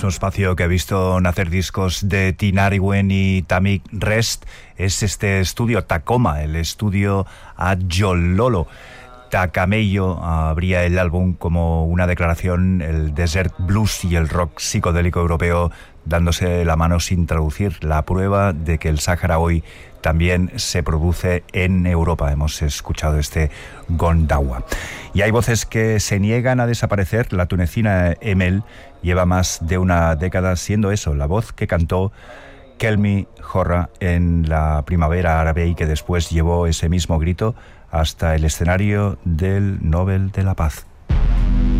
mismo espacio que ha visto nacer discos de Tinariwen y Tamik Rest es este estudio Tacoma, el estudio Adjololo. Tacamello abría el álbum como una declaración, el desert blues y el rock psicodélico europeo dándose la mano sin traducir, la prueba de que el Sáhara hoy también se produce en Europa. Hemos escuchado este Gondawa. Y hay voces que se niegan a desaparecer. La tunecina Emel lleva más de una década siendo eso, la voz que cantó Kelmi Jorra en la primavera árabe y que después llevó ese mismo grito hasta el escenario del Nobel de la Paz.